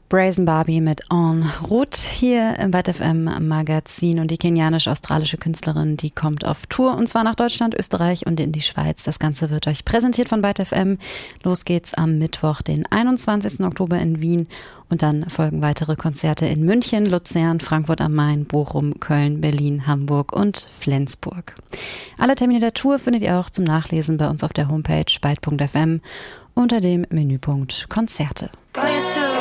Brazen Barbie mit En route hier im Byte FM Magazin, und die kenianisch-australische Künstlerin, die kommt auf Tour, und zwar nach Deutschland, Österreich und in die Schweiz. Das Ganze wird euch präsentiert von Byte FM. Los geht's am Mittwoch, den 21. Oktober in Wien, und dann folgen weitere Konzerte in München, Luzern, Frankfurt am Main, Bochum, Köln, Berlin, Hamburg und Flensburg. Alle Termine der Tour findet ihr auch zum Nachlesen bei uns auf der Homepage byte.fm unter dem Menüpunkt Konzerte. Byte